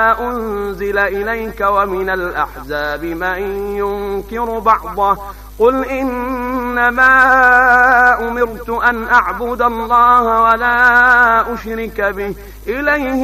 أنزل إليك ومن الأحزاب من ينكر بعضه قل إنما أمرت أن أعبد الله ولا أشرك به إليه